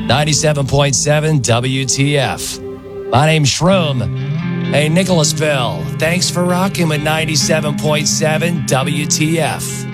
97.7 WTF. My name's Shroom. Hey, Nicholasville, thanks for rocking with 97.7 WTF.